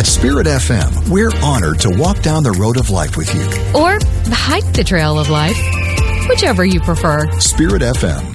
At Spirit FM, we're honored to walk down the road of life with you. Or hike the trail of life, whichever you prefer. Spirit FM.